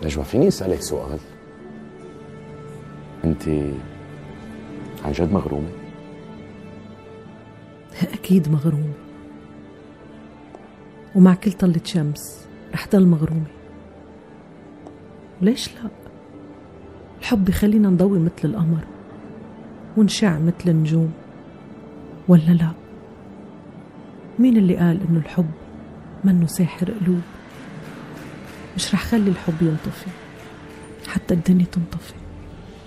نجوى فيني أسألك سؤال؟ أنت عن جد مغرومة؟ أكيد مغرومة، ومع كل طلة شمس رح ضل مغرومة. وليش لا؟ الحب يخلينا نضوي مثل القمر ونشع مثل النجوم، ولا لا؟ مين اللي قال إنه الحب منه ساحر قلوب؟ مش رح خلي الحب ينطفي حتى الدنيا تنطفي.